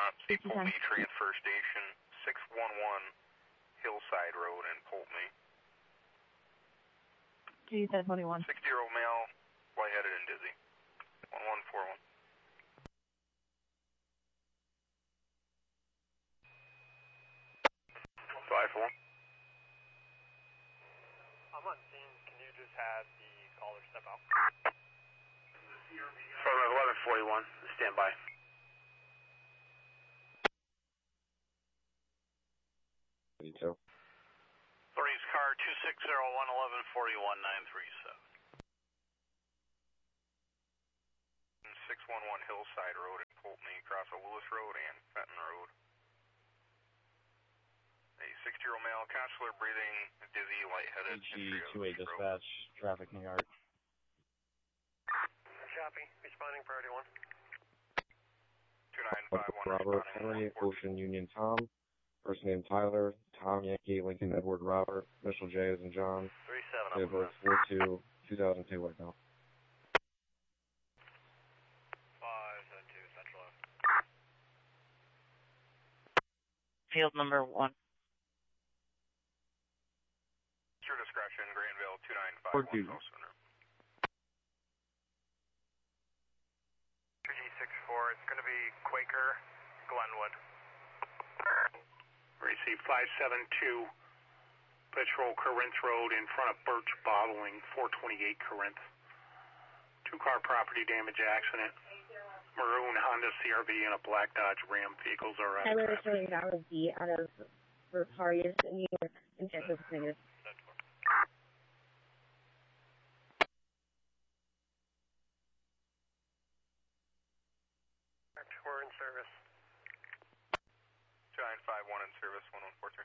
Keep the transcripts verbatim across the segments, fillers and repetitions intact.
See Pulteney Transfer Station, six one one Hillside Road in Pulteney. G said twenty-one. sixty-year-old male, lightheaded and dizzy. one one four one. five four. I'm on scene. Can you just have the caller step out? From eleven forty-one, stand by. Two. Authorities car two six zero one eleven forty-one nine three seven. six one one Hillside Road in Pulteney, across a Lewis Road and Fenton Road. A sixty-year-old male, consular breathing, dizzy, lightheaded. G two eight dispatch, traffic New York. Copy, responding priority one. two nine five one. Robert Henry, Ocean Union Tom. First name Tyler, Tom Yankee, Lincoln Edward Robert, initial J as in John. three seven. Date of birth four two two thousand two White Bell. five seven two Central. Field number one. Your discretion, Granville two nine five one. two G six four, it's going to be Quaker, Glenwood. Receive five seven two, Patrol Corinth Road in front of Birch Bottling, four twenty-eight Corinth. Two-car property damage accident. Maroon Honda C R V and a black Dodge Ram vehicles are out of Tyler is traffic. showing valid D out of Harriers in New York and San Francisco. We're in service. two nine five one in service, one one four three.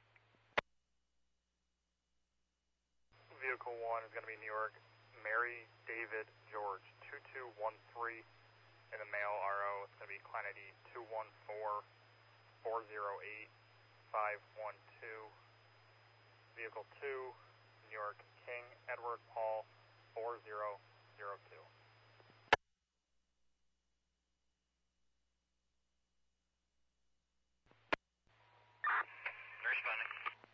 Vehicle one is going to be New York, Mary David George, two two one three, and the male R O, it's going to be client I D two one four four zero eight five one two. Vehicle two, New York, King Edward Paul, four zero zero two. Responding.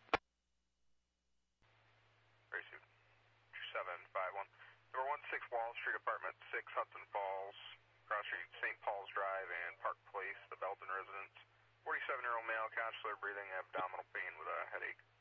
Receive seven five one. Number one six Wall Street, apartment six, Hudson Falls, cross street Saint Paul's Drive and Park Place, the Belton residence. forty-seven-year-old male, consular breathing, abdominal pain with a headache.